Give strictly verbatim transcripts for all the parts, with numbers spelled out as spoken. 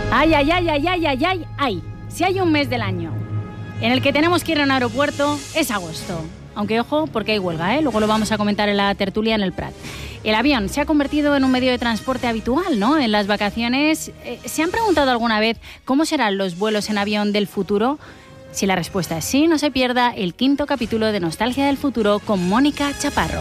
Ay, ay, ay, ay, ay, ay, ay, ay. Si hay un mes del año en el que tenemos que ir a un aeropuerto, es agosto. Aunque ojo, porque hay huelga, ¿eh? Luego lo vamos a comentar en la tertulia en el Prat. El avión se ha convertido en un medio de transporte habitual, ¿no? En las vacaciones, eh, ¿se han preguntado alguna vez cómo serán los vuelos en avión del futuro? Si la respuesta es sí, no se pierda el quinto capítulo de Nostalgia del Futuro con Mónica Chaparro.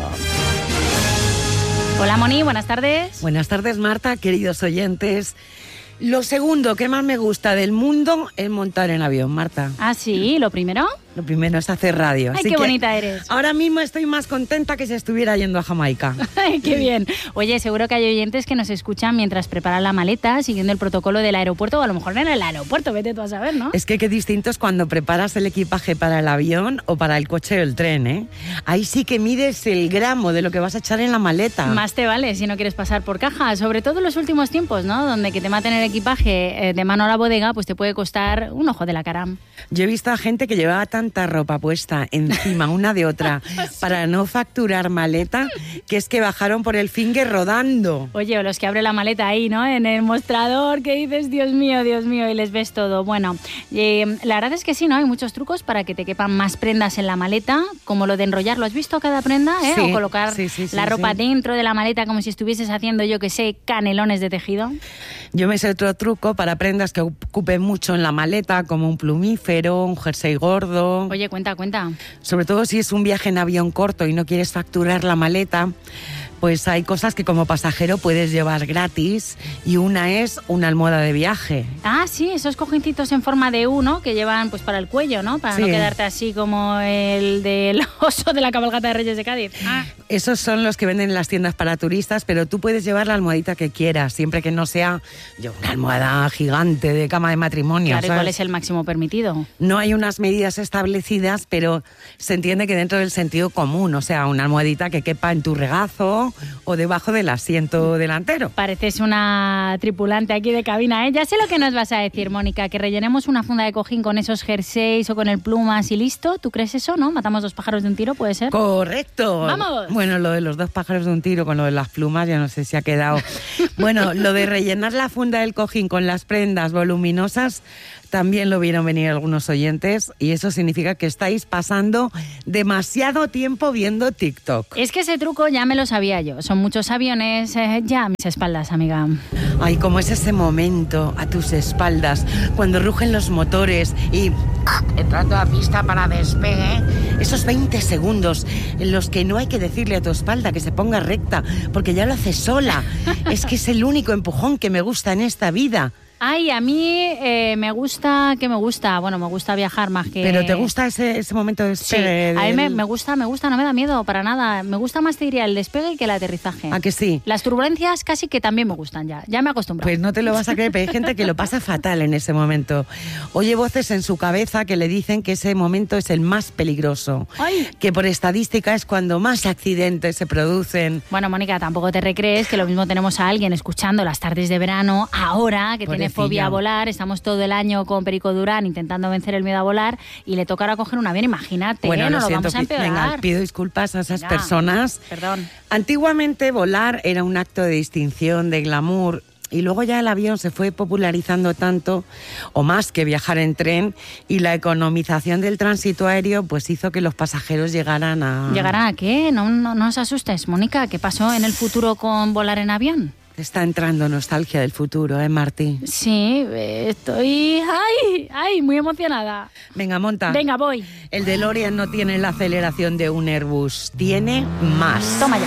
Hola, Moni, buenas tardes. Buenas tardes, Marta, queridos oyentes. Lo segundo que más me gusta del mundo es montar en avión, Marta. Ah, sí, ¿lo primero? Lo primero es hacer radio. Ay, así qué que bonita eres. Ahora mismo estoy más contenta que si estuviera yendo a Jamaica. Ay, qué bien. Oye, seguro que hay oyentes que nos escuchan mientras preparan la maleta, siguiendo el protocolo del aeropuerto, o a lo mejor no en el aeropuerto, vete tú a saber, ¿no? Es que qué distinto es cuando preparas el equipaje para el avión o para el coche o el tren, ¿eh? Ahí sí que mides el gramo de lo que vas a echar en la maleta. Más te vale si no quieres pasar por caja, sobre todo en los últimos tiempos, ¿no? Donde que te maten el equipaje eh, de mano a la bodega, pues te puede costar un ojo de la cara. Yo he visto a gente que llevaba tanta ropa puesta encima una de otra para no facturar maleta, que es que bajaron por el finger rodando. Oye, o los que abren la maleta ahí, ¿no? En el mostrador, que dices, Dios mío, Dios mío, y les ves todo. Bueno, eh, la verdad es que sí, ¿no? Hay muchos trucos para que te quepan más prendas en la maleta, como lo de enrollarlo. ¿Has visto cada prenda? ¿eh? Sí, o colocar sí, sí, sí, la ropa sí. dentro de la maleta como si estuvieses haciendo, yo que sé, canelones de tejido. Yo me sé otro truco para prendas que ocupen mucho en la maleta, como un plumífero, un jersey gordo. Oye, cuenta, cuenta. Sobre todo si es un viaje en avión corto y no quieres facturar la maleta, pues hay cosas que como pasajero puedes llevar gratis, y una es una almohada de viaje. Ah, sí, esos cojincitos en forma de U, ¿no? Que llevan pues para el cuello, ¿no? Para sí. no quedarte así como el del oso de la cabalgata de Reyes de Cádiz. Ah. Esos son los que venden en las tiendas para turistas, pero tú puedes llevar la almohadita que quieras, siempre que no sea yo, una almohada gigante de cama de matrimonio. Claro, ¿y ¿sabes? cuál es el máximo permitido? No hay unas medidas establecidas, pero se entiende que dentro del sentido común, o sea, una almohadita que quepa en tu regazo o debajo del asiento delantero. Pareces una tripulante aquí de cabina, ¿eh? Ya sé lo que nos vas a decir, Mónica, que rellenemos una funda de cojín con esos jerseys o con el plumas y listo. ¿Tú crees eso, no? ¿Matamos dos pájaros de un tiro, puede ser? ¡Correcto! ¡Vamos! Bueno, lo de los dos pájaros de un tiro con lo de las plumas, ya no sé si ha quedado. Bueno, lo de rellenar la funda del cojín con las prendas voluminosas, también lo vieron venir algunos oyentes, y eso significa que estáis pasando demasiado tiempo viendo TikTok. Es que ese truco ya me lo sabía yo. Son muchos aviones eh, ya a mis espaldas, amiga. Ay, cómo es ese momento a tus espaldas, cuando rugen los motores y entrando a pista para despegue. Esos veinte segundos en los que no hay que decirle a tu espalda que se ponga recta, porque ya lo hace sola. Es que es el único empujón que me gusta en esta vida. Ay, a mí eh, me gusta, ¿qué me gusta? Bueno, me gusta viajar más que... ¿Pero te gusta ese, ese momento de despegue? Sí, a mí del... me, me gusta, me gusta, no me da miedo para nada. Me gusta más, te diría, el despegue que el aterrizaje. ¿A que sí? Las turbulencias casi que también me gustan ya, ya me he acostumbrado. Pues no te lo vas a creer, pero hay gente que lo pasa fatal en ese momento. Oye voces en su cabeza que le dicen que ese momento es el más peligroso. Ay. Que por estadística es cuando más accidentes se producen. Bueno, Mónica, tampoco te recrees que lo mismo tenemos a alguien escuchando las tardes de verano, ahora, que Pobrecilla. tiene fobia a volar. Estamos todo el año con Perico Durán intentando vencer el miedo a volar y le tocará coger un avión, imagínate, Bueno, ¿eh? lo No lo siento, vamos a empeorar. venga, pido disculpas a esas Ya, personas. Perdón. Antiguamente volar era un acto de distinción, de glamour, y luego ya el avión se fue popularizando tanto, o más que viajar en tren, y la economización del tránsito aéreo pues hizo que los pasajeros llegaran a... ¿Llegarán a qué? No, no, no os asustes, Mónica, ¿qué pasó en el futuro con volar en avión? Está entrando nostalgia del futuro, ¿eh, Martí? Sí, eh, estoy... ¡Ay! ¡Ay! Muy emocionada. Venga, monta. Venga, voy. El DeLorean no tiene la aceleración de un Airbus, tiene más. Toma ya.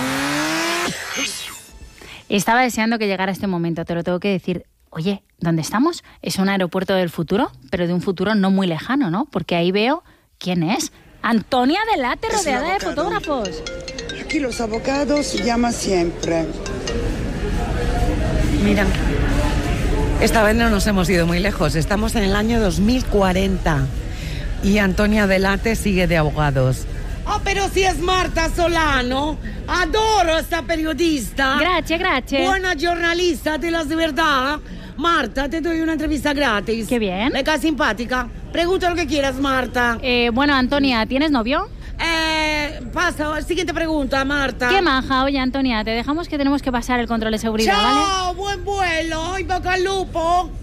Estaba deseando que llegara este momento, te lo tengo que decir. Oye, ¿dónde estamos? Es un aeropuerto del futuro, pero de un futuro no muy lejano, ¿no? Porque ahí veo... ¿Quién es? Antonia Delate, rodeada de fotógrafos. Aquí los abogados llaman siempre. Mira, esta vez no nos hemos ido muy lejos. Estamos en el año dos mil cuarenta y Antonia Delate sigue de abogados. Oh, pero si es Marta Solano. Adoro esta periodista. Gracias, gracias. Buena giornalista de las de verdad. Marta, te doy una entrevista gratis. Qué bien. Me cae simpática. Pregunta lo que quieras, Marta. Eh, bueno, Antonia, ¿tienes novio? Eh, pasa, siguiente pregunta, Marta. Qué maja. Oye, Antonia, te dejamos que tenemos que pasar el control de seguridad, Chao, ¿vale? buen vuelo, y boca al lupo.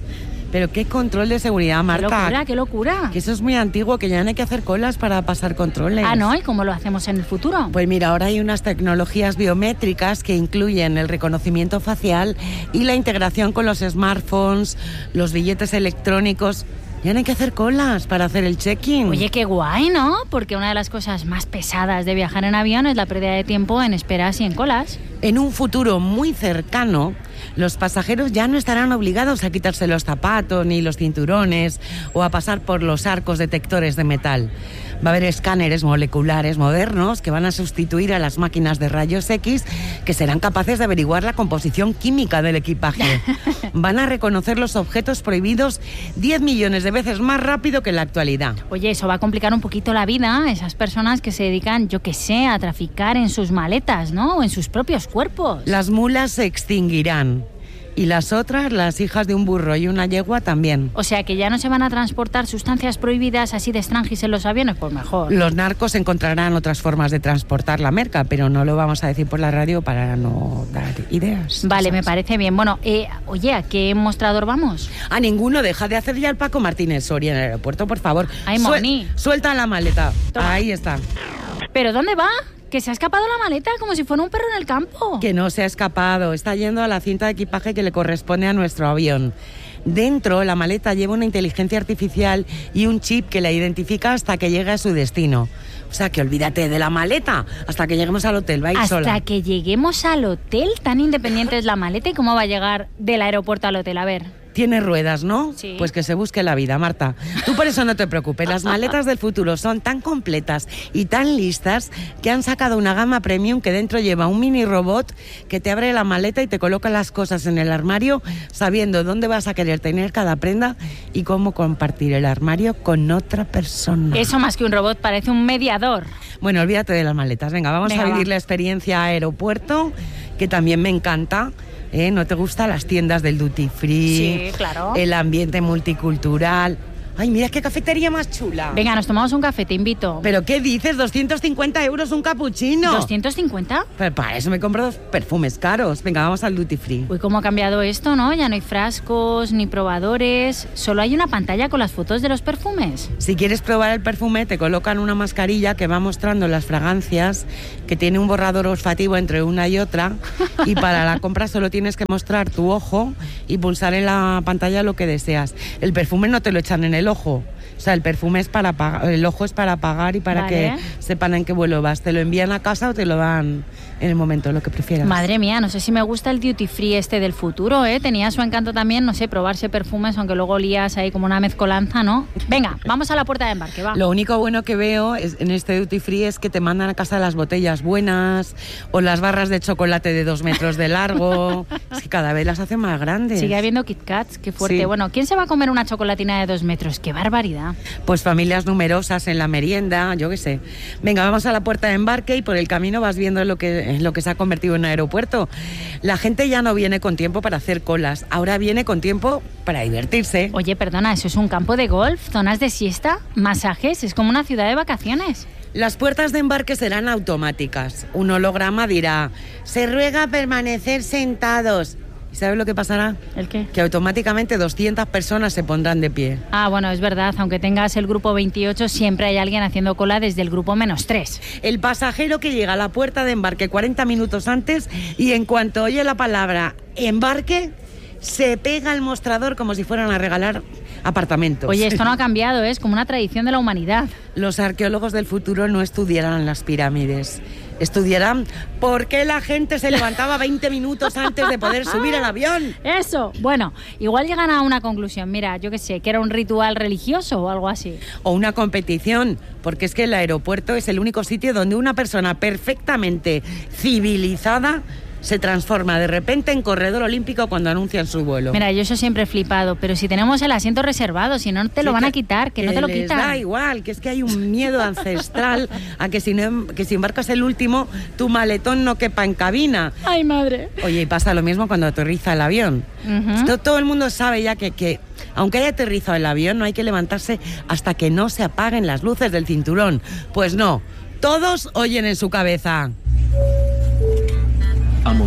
Pero qué control de seguridad, Marta. Qué locura, qué locura. Que eso es muy antiguo, que ya no hay que hacer colas para pasar controles. Ah, ¿no? ¿Y cómo lo hacemos en el futuro? Pues mira, ahora hay unas tecnologías biométricas que incluyen el reconocimiento facial y la integración con los smartphones, los billetes electrónicos. Ya no hay que hacer colas para hacer el check-in. Oye, qué guay, ¿no? Porque una de las cosas más pesadas de viajar en avión es la pérdida de tiempo en esperas y en colas. En un futuro muy cercano, los pasajeros ya no estarán obligados a quitarse los zapatos ni los cinturones o a pasar por los arcos detectores de metal. Va a haber escáneres moleculares modernos que van a sustituir a las máquinas de rayos X, que serán capaces de averiguar la composición química del equipaje. Van a reconocer los objetos prohibidos diez millones de veces más rápido que en la actualidad. Oye, eso va a complicar un poquito la vida a esas personas que se dedican, yo qué sé, a traficar en sus maletas, ¿no? O en sus propios cuerpos. Las mulas se extinguirán. Y las otras, las hijas de un burro y una yegua, también. O sea, que ya no se van a transportar sustancias prohibidas así de extranjis en los aviones, pues mejor. Los narcos encontrarán otras formas de transportar la merca, pero no lo vamos a decir por la radio para no dar ideas. Vale, me parece bien. Bueno, eh, oye, ¿a qué mostrador vamos? A ninguno, deja de hacer ya el Paco Martínez Soria en el aeropuerto, por favor. Ay, Moni. Suelta la maleta. Toma. Ahí está. ¿Pero dónde va? Que se ha escapado la maleta como si fuera un perro en el campo. Que no se ha escapado, está yendo a la cinta de equipaje que le corresponde a nuestro avión. Dentro, la maleta lleva una inteligencia artificial y un chip que la identifica hasta que llegue a su destino. O sea, que olvídate de la maleta hasta que lleguemos al hotel, va a ir hasta sola. Hasta que lleguemos al hotel, tan independiente es la maleta. ¿Y cómo va a llegar del aeropuerto al hotel? A ver. Tiene ruedas, ¿no? Sí. Pues que se busque la vida, Marta. Tú por eso no te preocupes. Las maletas del futuro son tan completas y tan listas que han sacado una gama premium que dentro lleva un mini robot que te abre la maleta y te coloca las cosas en el armario sabiendo dónde vas a querer tener cada prenda y cómo compartir el armario con otra persona. Eso más que un robot parece un mediador. Bueno, olvídate de las maletas. Venga, vamos Venga, a vivir va. la experiencia aeropuerto, que también me encanta. ¿Eh? ¿No te gustan las tiendas del duty free? Sí, claro. El ambiente multicultural. Ay, mira qué cafetería más chula. Venga, nos tomamos un café, te invito. ¿Pero qué dices? ¿doscientos cincuenta euros un capuchino? ¿doscientos cincuenta? Pero para eso me compro dos perfumes caros. Venga, vamos al duty free. Uy, cómo ha cambiado esto, ¿no? Ya no hay frascos ni probadores. Solo hay una pantalla con las fotos de los perfumes. Si quieres probar el perfume, te colocan una mascarilla que va mostrando las fragancias, que tiene un borrador olfativo entre una y otra. Y para la compra solo tienes que mostrar tu ojo y pulsar en la pantalla lo que deseas. El perfume no te lo echan en el ojo. O sea, el perfume es para pagar, el ojo es para pagar y para vale. que sepan en qué vuelo vas. Te lo envían a casa o te lo dan en el momento, lo que prefieras. Madre mía, no sé si me gusta el duty free este del futuro, ¿eh? Tenía su encanto también, no sé, probarse perfumes, aunque luego olías ahí como una mezcolanza, ¿no? Venga, vamos a la puerta de embarque, va. Lo único bueno que veo es, en este duty free es que te mandan a casa las botellas buenas o las barras de chocolate de dos metros de largo. Es que cada vez las hacen más grandes. Sigue habiendo Kit Kats, qué fuerte. Sí. Bueno, ¿quién se va a comer una chocolatina de dos metros? ¡Qué barbaridad! Pues familias numerosas en la merienda, yo qué sé. Venga, vamos a la puerta de embarque y por el camino vas viendo lo que, lo que se ha convertido en un aeropuerto. La gente ya no viene con tiempo para hacer colas, ahora viene con tiempo para divertirse. Oye, perdona, ¿eso es un campo de golf? ¿Zonas de siesta? ¿Masajes? Es como una ciudad de vacaciones. Las puertas de embarque serán automáticas. Un holograma dirá, se ruega permanecer sentados. ¿Sabes lo que pasará? ¿El qué? Que automáticamente doscientas personas se pondrán de pie. Ah, bueno, es verdad. Aunque tengas el grupo veintiocho, siempre hay alguien haciendo cola desde el grupo menos tres. El pasajero que llega a la puerta de embarque cuarenta minutos antes y en cuanto oye la palabra embarque, se pega al mostrador como si fueran a regalar apartamentos. Oye, esto no ha cambiado, ¿eh? Es como una tradición de la humanidad. Los arqueólogos del futuro no estudiarán las pirámides. Estudiarán por qué la gente se levantaba veinte minutos antes de poder subir al avión. Eso, bueno, igual llegan a una conclusión. Mira, yo qué sé, que era un ritual religioso o algo así. O una competición, porque es que el aeropuerto es el único sitio donde una persona perfectamente civilizada se transforma de repente en corredor olímpico cuando anuncian su vuelo. Mira, yo eso siempre he flipado, pero si tenemos el asiento reservado, si no te lo Sí, van a que- quitar, que, que no te lo les quitan. da igual, que es que hay un miedo ancestral a que si, no, que si embarcas el último, tu maletón no quepa en cabina. Ay, madre. Oye, y pasa lo mismo cuando aterriza el avión. Ujú. Esto todo el mundo sabe ya que, que aunque haya aterrizado el avión, no hay que levantarse hasta que no se apaguen las luces del cinturón. Pues no, todos oyen en su cabeza. A montar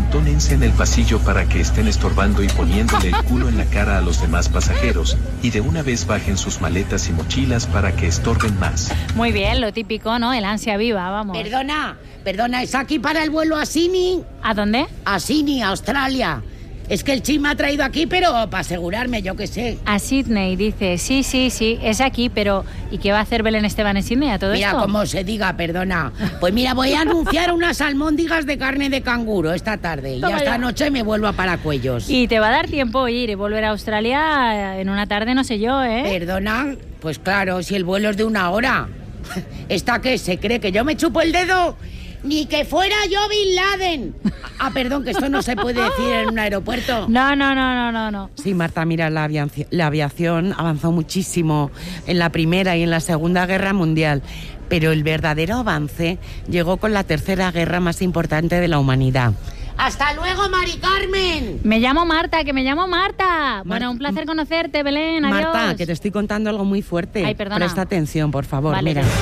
amontónense en el pasillo para que estén estorbando y poniéndole el culo en la cara a los demás pasajeros, y de una vez bajen sus maletas y mochilas para que estorben más. Muy bien, lo típico, ¿no? El ansia viva, vamos. Perdona, perdona, ¿es aquí para el vuelo a Sydney? ¿A dónde? A Sydney, Australia. Es que el Chi me ha traído aquí, pero para asegurarme, yo qué sé. A Sydney, dice. Sí, sí, sí, es aquí, pero ¿y qué va a hacer Belén Esteban en Sydney a todo Mira, esto? como se diga, perdona. Pues mira, voy a anunciar unas almóndigas de carne de canguro esta tarde. Y Toma esta ya. noche me vuelvo a Paracuellos. Y te va a dar tiempo ir y volver a Australia en una tarde, no sé yo, ¿eh? Perdona, pues claro, si el vuelo es de una hora. ¿Esta qué? ¿Se cree que yo me chupo el dedo? Ni que fuera yo Bin Laden. Ah, perdón, que esto no se puede decir en un aeropuerto. No, no, no, no, no, no. Sí, Marta, mira, la aviación, la aviación avanzó muchísimo en la Primera y en la Segunda Guerra Mundial, pero el verdadero avance llegó con la Tercera Guerra más importante de la humanidad. ¡Hasta luego, Mari Carmen! Me llamo Marta, que me llamo Marta. Bueno, un placer conocerte, Belén, adiós. Marta, que te estoy contando algo muy fuerte. Ay, perdona. Presta atención, por favor, Vale. mira.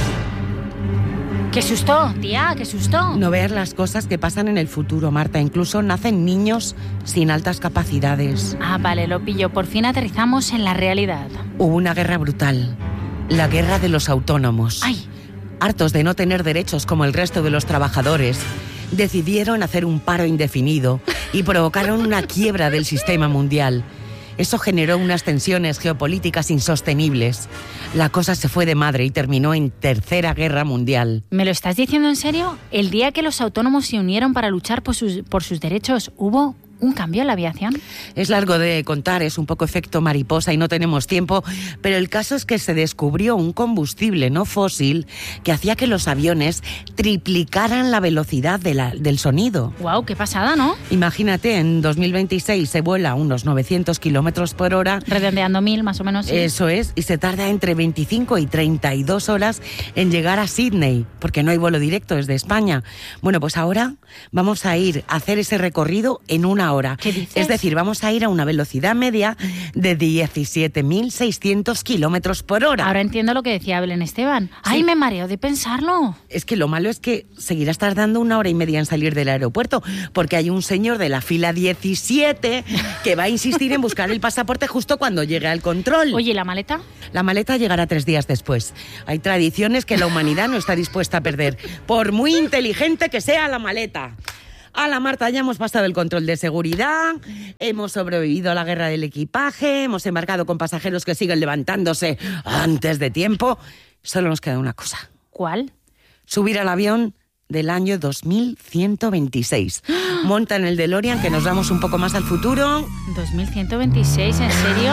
¡Qué susto, tía, qué susto! No veas las cosas que pasan en el futuro, Marta. Incluso nacen niños sin altas capacidades. Ah, vale, lo pillo. Por fin aterrizamos en la realidad. Hubo una guerra brutal. La guerra de los autónomos. ¡Ay! Hartos de no tener derechos como el resto de los trabajadores, decidieron hacer un paro indefinido y provocaron una quiebra del sistema mundial. Eso generó unas tensiones geopolíticas insostenibles. La cosa se fue de madre y terminó en Tercera Guerra Mundial. ¿Me lo estás diciendo en serio? El día que los autónomos se unieron para luchar por sus, por sus derechos, ¿hubo un cambio en la aviación? Es largo de contar, es un poco efecto mariposa y no tenemos tiempo, pero el caso es que se descubrió un combustible no fósil que hacía que los aviones triplicaran la velocidad de la, del sonido. ¡Guau, qué pasada, ¿no? Imagínate, en dos mil veintiséis se vuela a unos novecientos kilómetros por hora. Redondeando mil, más o menos. Sí. Eso es, y se tarda entre veinticinco y treinta y dos horas en llegar a Sydney, porque no hay vuelo directo desde España. Bueno, pues ahora vamos a ir a hacer ese recorrido en una hora. ¿Qué dices? Es decir, vamos a ir a una velocidad media de diecisiete mil seiscientos kilómetros por hora. Ahora entiendo lo que decía Belén Esteban. ¡Ay, Sí. me mareo de pensarlo! Es que lo malo es que seguirás tardando una hora y media en salir del aeropuerto, porque hay un señor de la fila diecisiete que va a insistir en buscar el pasaporte justo cuando llegue al control. Oye, ¿y la maleta? La maleta llegará tres días después. Hay tradiciones que la humanidad no está dispuesta a perder, por muy inteligente que sea la maleta. A la Marta, ya hemos pasado el control de seguridad, hemos sobrevivido a la guerra del equipaje, hemos embarcado con pasajeros que siguen levantándose antes de tiempo. Solo nos queda una cosa. ¿Cuál? Subir al avión del año dos mil ciento veintiséis. Monta en el DeLorean, que nos vamos un poco más al futuro. dos mil ciento veintiséis, ¿en serio?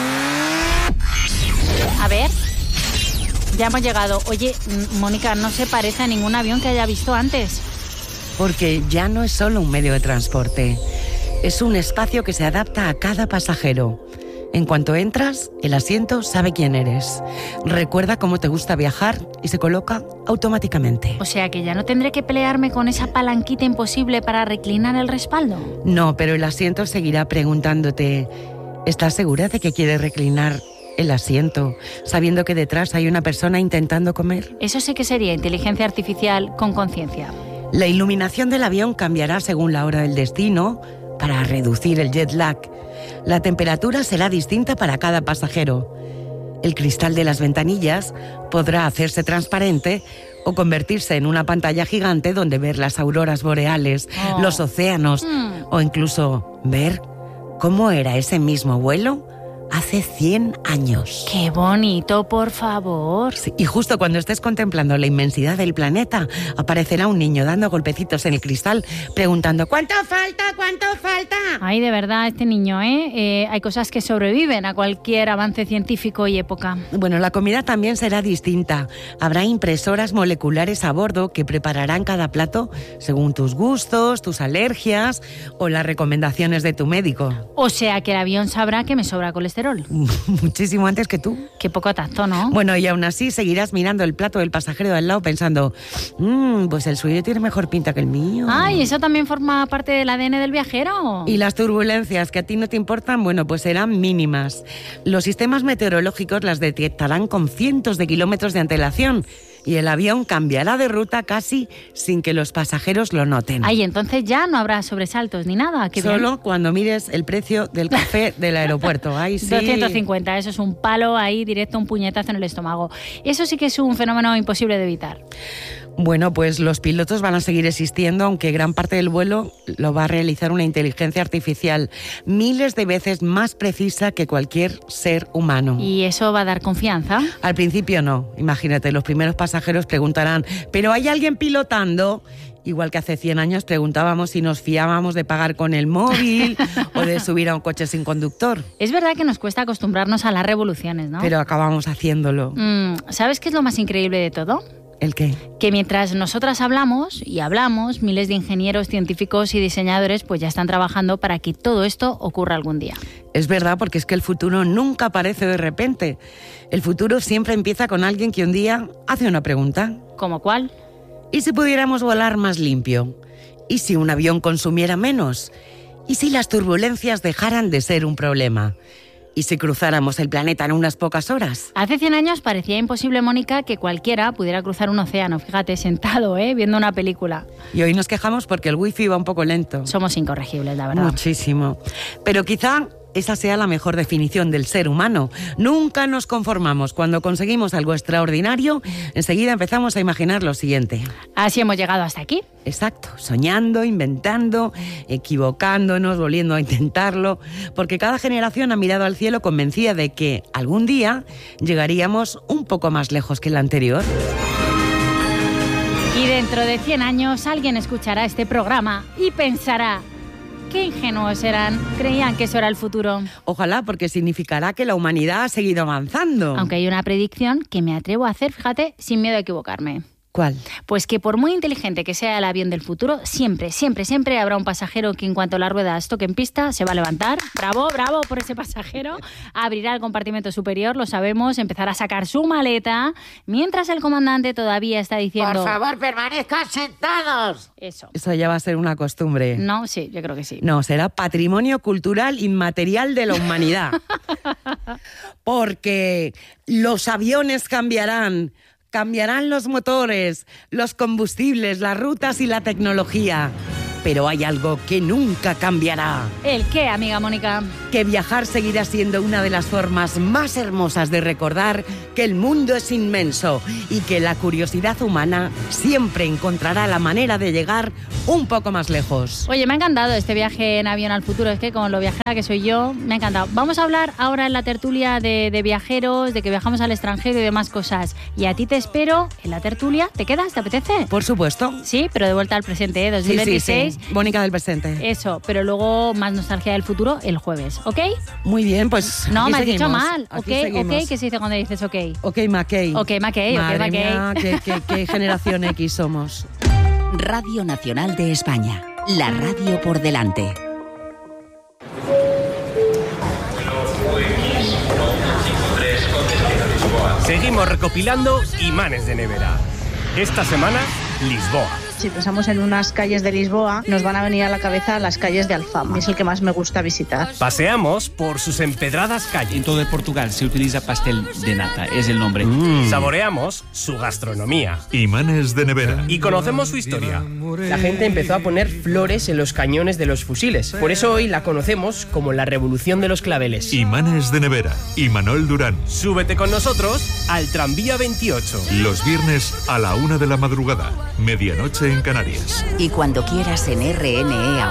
A ver. Ya hemos llegado. Oye, m- Mónica, no se parece a ningún avión que haya visto antes. Porque ya no es solo un medio de transporte, es un espacio que se adapta a cada pasajero. En cuanto entras, el asiento sabe quién eres, recuerda cómo te gusta viajar y se coloca automáticamente. O sea que ya no tendré que pelearme con esa palanquita imposible para reclinar el respaldo. No, pero el asiento seguirá preguntándote, ¿estás segura de que quieres reclinar el asiento, sabiendo que detrás hay una persona intentando comer? Eso sí que sería inteligencia artificial con conciencia. La iluminación del avión cambiará según la hora del destino para reducir el jet lag. La temperatura será distinta para cada pasajero. El cristal de las ventanillas podrá hacerse transparente o convertirse en una pantalla gigante donde ver las auroras boreales, Oh. los océanos Mm. o incluso ver cómo era ese mismo vuelo hace cien años. ¡Qué bonito, por favor! Sí, y justo cuando estés contemplando la inmensidad del planeta, aparecerá un niño dando golpecitos en el cristal, preguntando ¿cuánto falta? ¿Cuánto falta? Ay, de verdad, este niño, ¿eh? Eh, Hay cosas que sobreviven a cualquier avance científico y época. Bueno, la comida también será distinta. Habrá impresoras moleculares a bordo que prepararán cada plato según tus gustos, tus alergias o las recomendaciones de tu médico. O sea que el avión sabrá que me sobra colesterol. Muchísimo antes que tú. Qué poco tacto, ¿no? Bueno, y aún así seguirás mirando el plato del pasajero de al lado pensando, mmm, pues el suyo tiene mejor pinta que el mío. Ay, ¿eso también forma parte del A D N del viajero? Y las turbulencias que a ti no te importan, bueno, pues serán mínimas. Los sistemas meteorológicos las detectarán con cientos de kilómetros de antelación y el avión cambiará de ruta casi sin que los pasajeros lo noten. Ay, entonces ya no habrá sobresaltos ni nada. Qué Solo bien. cuando mires el precio del café del aeropuerto. Ahí sí. doscientos cincuenta, eso es un palo ahí directo, un puñetazo en el estómago. Eso sí que es un fenómeno imposible de evitar. Bueno, pues los pilotos van a seguir existiendo, aunque gran parte del vuelo lo va a realizar una inteligencia artificial miles de veces más precisa que cualquier ser humano. ¿Y eso va a dar confianza? Al principio no. Imagínate, los primeros pasajeros preguntarán, ¿pero hay alguien pilotando? Igual que hace cien años preguntábamos si nos fiábamos de pagar con el móvil o de subir a un coche sin conductor. Es verdad que nos cuesta acostumbrarnos a las revoluciones, ¿no? Pero acabamos haciéndolo. Mm, ¿Sabes qué es lo más increíble de todo? ¿El qué? Que mientras nosotras hablamos y hablamos, miles de ingenieros, científicos y diseñadores pues ya están trabajando para que todo esto ocurra algún día. Es verdad, porque es que el futuro nunca aparece de repente. El futuro siempre empieza con alguien que un día hace una pregunta. ¿Cómo cuál? ¿Y si pudiéramos volar más limpio? ¿Y si un avión consumiera menos? ¿Y si las turbulencias dejaran de ser un problema? ¿Y si cruzáramos el planeta en unas pocas horas? Hace cien años parecía imposible, Mónica, que cualquiera pudiera cruzar un océano, fíjate, sentado, ¿eh? Viendo una película. Y hoy nos quejamos porque el wifi va un poco lento. Somos incorregibles, la verdad. Muchísimo. Pero quizá esa sea la mejor definición del ser humano. Nunca nos conformamos. Cuando conseguimos algo extraordinario, enseguida empezamos a imaginar lo siguiente. Así hemos llegado hasta aquí. Exacto, soñando, inventando, equivocándonos, volviendo a intentarlo, porque cada generación ha mirado al cielo convencida de que algún día llegaríamos un poco más lejos que la anterior. Y dentro de cien años alguien escuchará este programa y pensará: qué ingenuos eran, creían que eso era el futuro. Ojalá, porque significará que la humanidad ha seguido avanzando. Aunque hay una predicción que me atrevo a hacer, fíjate, sin miedo a equivocarme. ¿Cuál? Pues que por muy inteligente que sea el avión del futuro, siempre, siempre, siempre habrá un pasajero que en cuanto las ruedas toquen pista, se va a levantar. Bravo, bravo por ese pasajero. Abrirá el compartimento superior, lo sabemos, empezará a sacar su maleta, mientras el comandante todavía está diciendo: por favor, permanezcan sentados. Eso. Eso ya va a ser una costumbre. No, sí, yo creo que sí. No, será patrimonio cultural inmaterial de la humanidad. Porque los aviones cambiarán. Cambiarán los motores, los combustibles, las rutas y la tecnología. Pero hay algo que nunca cambiará. ¿El qué, amiga Mónica? Que viajar seguirá siendo una de las formas más hermosas de recordar que el mundo es inmenso y que la curiosidad humana siempre encontrará la manera de llegar un poco más lejos. Oye, me ha encantado este viaje en avión al futuro. Es que con lo viajera que soy yo, me ha encantado. Vamos a hablar ahora en la tertulia de, de viajeros, de que viajamos al extranjero y demás cosas. Y a ti te espero en la tertulia. ¿Te quedas? ¿Te apetece? Por supuesto. Sí, pero de vuelta al presente, ¿eh? dos mil veintiséis. Sí, sí, sí. Mónica del presente. Eso, pero luego más nostalgia del futuro el jueves, ¿ok? Muy bien, pues no, aquí me has seguimos. dicho mal. Ok, Aquí seguimos. ok, ¿qué se dice cuando dices ok? Ok, Mackey. Ok, Mackey, ok, Madre Mackey. mía, qué, qué, qué generación X somos. Radio Nacional de España. La radio por delante. Seguimos recopilando imanes de nevera. Esta semana, Lisboa. Si pensamos en unas calles de Lisboa, nos van a venir a la cabeza las calles de Alfama. Es el que más me gusta visitar. Paseamos por sus empedradas calles. En todo Portugal se utiliza pastel de nata, es el nombre. Mm. Saboreamos su gastronomía. Imanes de nevera. Y conocemos su historia. La gente empezó a poner flores en los cañones de los fusiles. Por eso hoy la conocemos como la Revolución de los Claveles. Imanes de nevera. Imanol Durán. Súbete con nosotros al tranvía veintiocho. Los viernes a la una de la madrugada. Medianoche en Canarias. Y cuando quieras en R N E